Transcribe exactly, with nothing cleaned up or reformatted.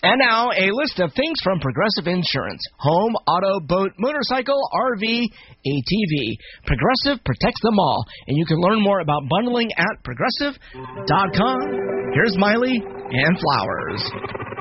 And now, a list of things from Progressive Insurance. Home, auto, boat, motorcycle, R V, A T V. Progressive protects them all. And you can learn more about bundling at progressive dot com. Here's Miley and Flowers.